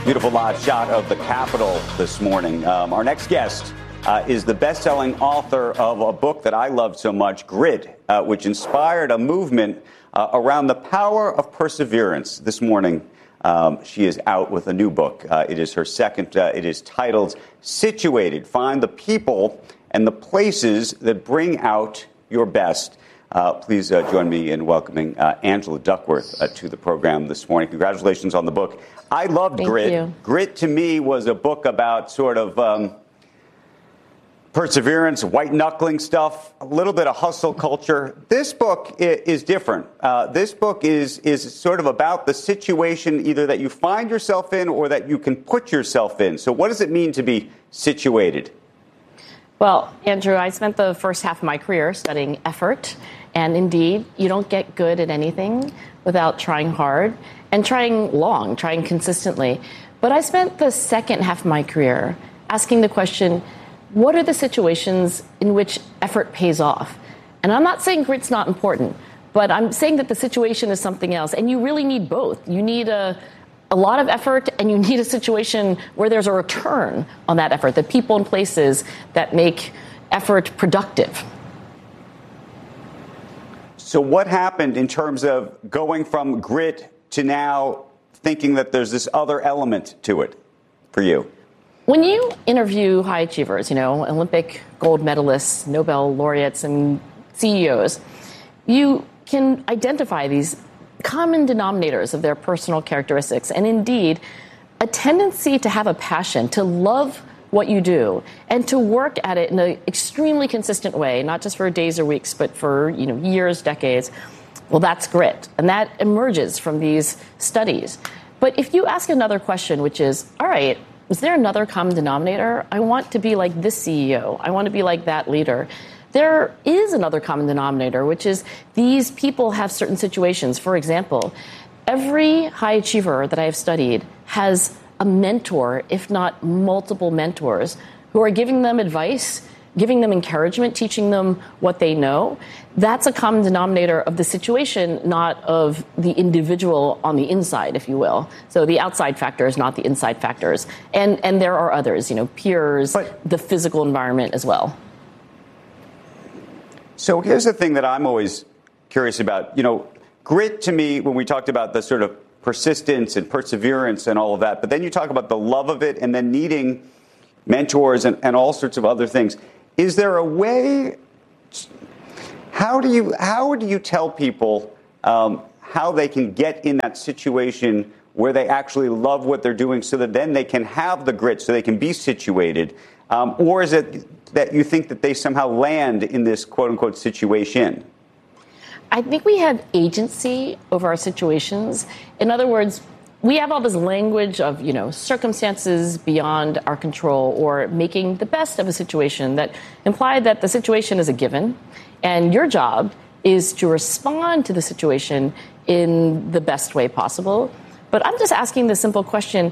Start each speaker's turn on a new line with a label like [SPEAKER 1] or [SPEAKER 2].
[SPEAKER 1] Beautiful live shot of the Capitol this morning. Our next guest is the best-selling author of a book that I love so much, Grit, which inspired a movement around the power of perseverance. This morning, she is out with a new book. It is her second. It is titled Situated. Find the people and the places that bring out your best. Please join me in welcoming Angela Duckworth to the program this morning. Congratulations on the book. I loved Grit.
[SPEAKER 2] You.
[SPEAKER 1] Grit, to me, was a book about sort of perseverance, white-knuckling stuff, a little bit of hustle culture. This book is different. This book is sort of about the situation either that you find yourself in or that you can put yourself in. So what does it mean to be situated?
[SPEAKER 2] Well, Andrew, I spent the first half of my career studying effort. And indeed, you don't get good at anything without trying hard and trying long, trying consistently. But I spent the second half of my career asking the question, what are the situations in which effort pays off? And I'm not saying grit's not important, but I'm saying that the situation is something else. And you really need both. You need a lot of effort, and you need a situation where there's a return on that effort, the people and places that make effort productive.
[SPEAKER 1] So what happened in terms of going from grit to now thinking that there's this other element to it for you?
[SPEAKER 2] When you interview high achievers, Olympic gold medalists, Nobel laureates, and CEOs, you can identify these common denominators of their personal characteristics. And indeed, a tendency to have a passion, to love what you do, and to work at it in an extremely consistent way, not just for days or weeks, but for years, decades. Well, that's grit. And that emerges from these studies. But if you ask another question, which is, all right, is there another common denominator? I want to be like this CEO. I want to be like that leader. There is another common denominator, which is these people have certain situations. For example, every high achiever that I have studied has a mentor, if not multiple mentors, who are giving them advice, giving them encouragement, teaching them what they know. That's a common denominator of the situation, not of the individual on the inside, if you will. So the outside factors, not the inside factors. And there are others, peers, the physical environment as well.
[SPEAKER 1] So here's the thing that I'm always curious about. Grit to me, when we talked about the sort of persistence and perseverance and all of that, but then you talk about the love of it and then needing mentors and all sorts of other things. Is there a way? How do you tell people how they can get in that situation where they actually love what they're doing so that then they can have the grit so they can be situated? Or is it that you think that they somehow land in this quote unquote situation?
[SPEAKER 2] I think we have agency over our situations. In other words, we have all this language of, circumstances beyond our control or making the best of a situation that imply that the situation is a given. And your job is to respond to the situation in the best way possible. But I'm just asking the simple question,